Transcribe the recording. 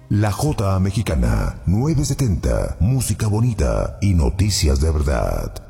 La Jota Mexicana 970, música bonita y noticias de verdad.